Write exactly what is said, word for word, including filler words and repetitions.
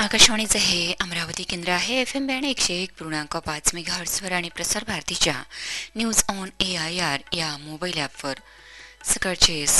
आकाशवाणीचे हे अमरावती केंद्र आहे. एफ एम बँड एकशे एक पूर्णांक पाच मेगाहर्ट्झवर आणि प्रसार भारतीच्या news on A I R या मोबाईल ॲपवर सकाळचे